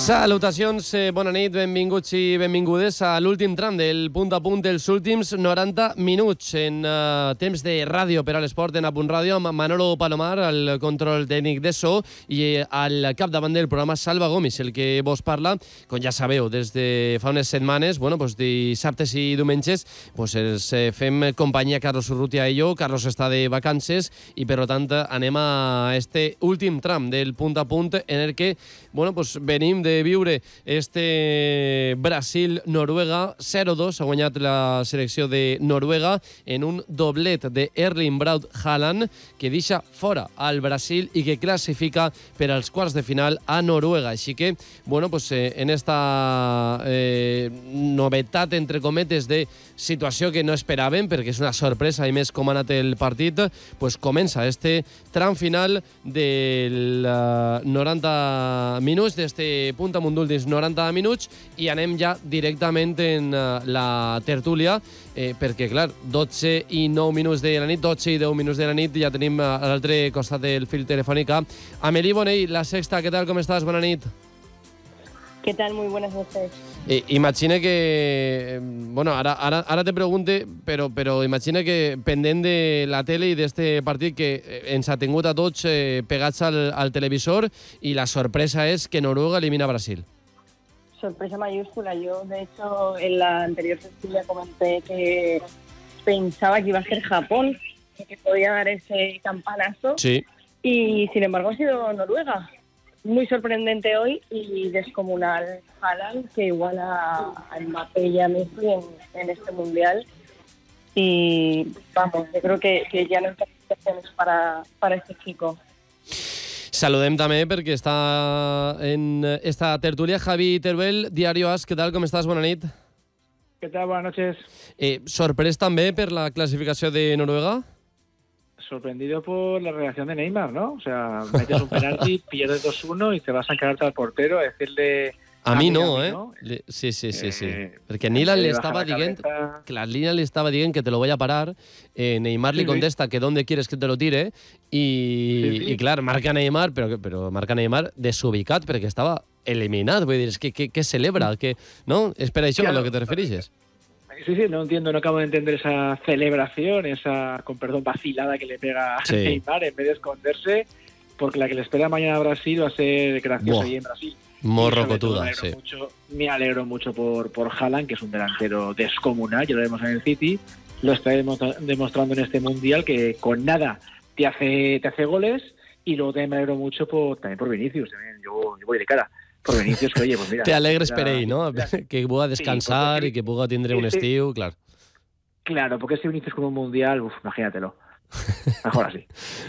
Salutacions, bona nit, benvinguts i benvingudes a l'últim tram del punt a punt dels últims 90 minuts en temps de ràdio per a l'esport en A Punt Ràdio amb Manolo Palomar, el control tècnic de so, i al capdavant del programa Salva Gomis, el que vos parla, com ja sabeu, des de fa unes setmanes, dissabtes i diumenges, ens fem companyia Carlos Urrutia i jo. Carlos està de vacances i, per tant, anem a este últim tram del punt a punt en el que, venim de viure este Brasil-Noruega. 0-2 ha guanyat la selecció de Noruega en un doblet de Erling Braut Haaland, que deixa fora al Brasil i que classifica per als quarts de final a Noruega. Així que, en esta novetat, entre cometes, de situació que no esperàvem, perquè és una sorpresa, i més com ha anat el partit, comença este tram final del 90 minuts, d'este punt amunt d'últims 90 minuts, i anem ja directament en la tertúlia, perquè, clar, 12 i 9 minuts de la nit, 12 i 10 minuts de la nit, ja tenim a l'altre costat del fil telefònic a Amélie Bonell, La Sexta. ¿Qué tal? ¿Cómo estás? Buena nit. ¿Qué tal? Muy buenas noches. Imagina que, ara te pregunte, però imagina que pendent de la tele i d'este partit que ens ha tingut a tots pegats al televisor, i la sorpresa és que Noruega elimina a Brasil. Sorpresa mayúscula. Yo, de hecho, en la anterior tertulia comenté que pensaba que iba a ser Japón, que podía dar ese campanazo. Sí. Y, sin embargo, ha sido Noruega. Muy sorprendente hoy y descomunal Haaland, que iguala a Mbappé y a Messi en este Mundial. Y, yo creo que ya no hay explicaciones para este chico. Saludem també, perquè està en esta tertúlia, Javi Teruel, Diario AS. ¿Qué tal? ¿Cómo estás? Buena nit. ¿Qué tal? Buenas noches. Sorprès també per la clasificació de Noruega? Sorprendido por la reacción de Neymar, ¿no? O sea, metes un penalti, pierdes 2-1 y te vas a encararte al portero a decirle... A mi no, Sí. Perquè Nila li estava dient que te lo voy a parar, Neymar li contesta que ¿dónde quieres que te lo tire? I clar, marca Neymar, però marca Neymar desubicat perquè estava eliminat. Vull dir, és que què celebra? No? És per això a lo que te referixes. Sí, no entiendo, no acabo de entender esa celebración, esa, con perdón, vacilada que le pega a Neymar en vez de esconderse, porque la que le espera mañana a Brasil va a ser graciosa ahí en Brasil. Morrocotuda, sí. Me alegro mucho por Haaland, que es un delantero descomunal, ya lo vemos en el City, lo está demostrando en este Mundial, que con nada te hace goles, y luego también me alegro mucho también por Vinicius, también yo voy de cara. Por Vinicius, que oye, pues mira... Te alegres per ell, no? Que puga descansar i que puga tindre un estiu, clar. Claro, porque ese Vinicius con un Mundial, imagínatelo. Mejor así.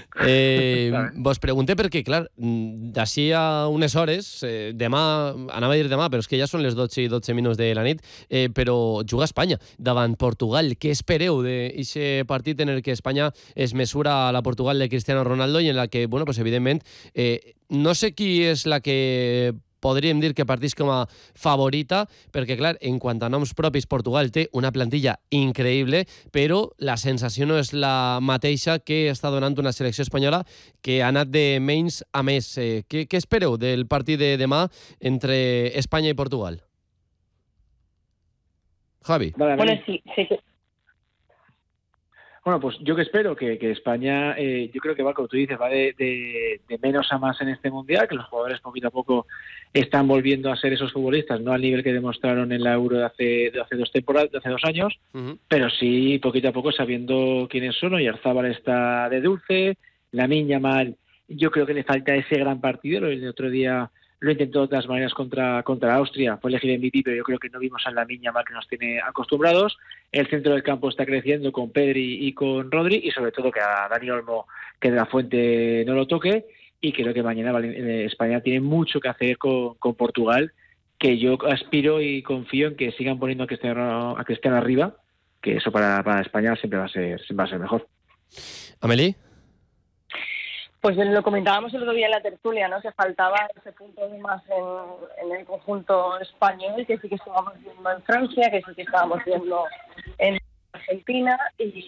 Vos pregunté perquè, clar, d'ací a unes hores, demà, anava a dir demà, però és que ja són les 12 i 12 minuts de la nit, però juga Espanya davant Portugal. Què espereu d'aquest partit en el que Espanya es mesura a la Portugal de Cristiano Ronaldo i en la que, evidentment, no sé qui és la que podríem dir que partís com a favorita, perquè, clar, en quant a noms propis, Portugal té una plantilla increïble, però la sensació no és la mateixa que està donant una selecció espanyola que ha anat de menys a més. Què espereu del partit de demà entre Espanya i Portugal? Javi. Bueno, sí. Bueno, pues yo que espero que España, yo creo que va, como tú dices, va de menos a más en este Mundial, que los jugadores poquito a poco están volviendo a ser esos futbolistas, no al nivel que demostraron en la Euro de hace 2 temporadas, de hace 2 años, pero sí poquito a poco sabiendo quiénes son. Oyarzabal está de dulce, Lamine Yamal, yo creo que le falta ese gran partido. El otro día lo intentó de todas maneras contra Austria, fue elegido MVP, pero yo creo que no vimos a Lamine Yamal que nos tiene acostumbrados. El centro del campo está creciendo con Pedri y con Rodri, y sobre todo que a Dani Olmo, que de la Fuente, no lo toque. Y creo que mañana España tiene mucho que hacer con Portugal, que yo aspiro y confío en que sigan poniendo a Cristiano arriba, que eso para España siempre va a ser mejor. Amélie. Pues lo comentábamos el otro día en la tertulia, ¿no? Que faltaba ese punto más en el conjunto español, que sí que estábamos viendo en Francia, que sí que estábamos viendo en Argentina, y